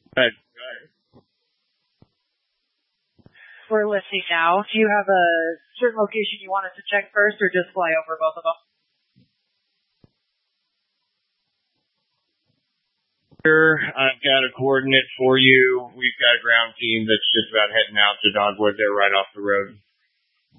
But we're listening now. Do you have a certain location you want us to check first, or just fly over both of them? Sure, I've got a coordinate for you. We've got a ground team that's just about heading out to Dogwood. They're right off the road.